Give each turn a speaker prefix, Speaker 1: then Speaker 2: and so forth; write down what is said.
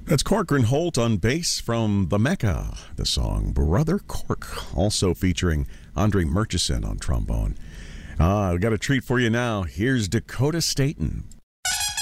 Speaker 1: That's Corcoran Holt on bass from The Mecca, the song Brother Cork, also featuring Andre Murchison on trombone. We got a treat for you now. Here's Dakota Staton.